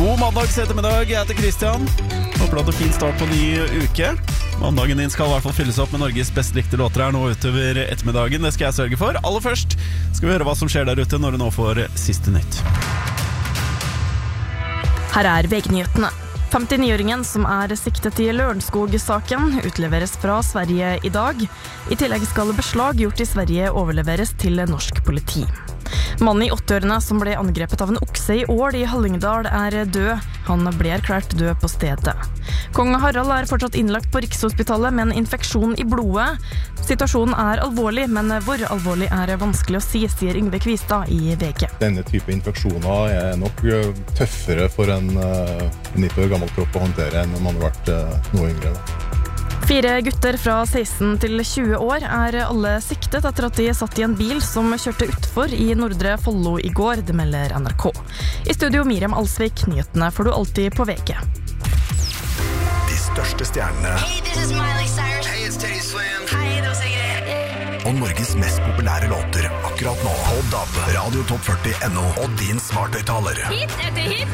God mandags ettermiddag, jeg heter Christian. Håper du hadde en fin start på ny uke. Mandagen din skal i hvert fall fylles opp med Norges best likte låter her nå utover ettermiddagen. Det skal jeg sørge for. Aller først skal vi høre hva som skjer der ute når du nå får siste nytt. Her er VG-nyhetene. 59-åringen som er siktet i Lørenskog-saken utleveres fra Sverige i dag. I tillegg skal beslag gjort i Sverige overleveres til norsk politi. Mannen i 80-årene som ble angrepet av en okse i Ål i Hallingdal er død. Han ble erklært død på stedet. Kong Harald er fortsatt innlagt på Rikshospitalet med en infeksjon i blodet. Situasjonen er alvorlig, men hvor alvorlig er vanskelig å si, sier Yngve Kvistad i VG. Denne type infeksjoner er nok tøffere for en 90 år gammel kropp å håndtere enn om man har vært noe yngre. 4 gutter fra 16 til 20 år er alle siktet etter at de satt i en bil som kjørte utfor i Nordre Follo i går, det melder NRK. I studio Miriam Alsvik, nyhetene får du alltid på VG. De største stjernene. Hey, this is Miley Cyrus. Hey, it's Teddy Swims. Hei, det var Sigrid. Og Norges mest populære låter akkurat nå. På DAB, Radio Top 40 NO og din smarthøyttaler. Hit etter hit